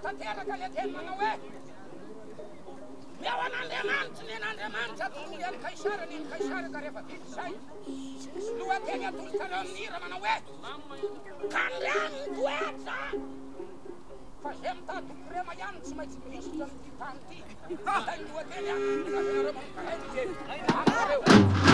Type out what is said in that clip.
tanteraka le teny manao hoe miao an'Andriamanitra ny an'Andriamanitra atoloy any kaisarany ny kaisaraka rehefa vita izay lohateny atolotsareo amin'ny hira manao hoe kandriany toetra fa zay mitady tomporema ihany tsy maintsy mirisitra amin'ity tany ity. Zay ny lohateny any, raha ianareo mankarainy teny.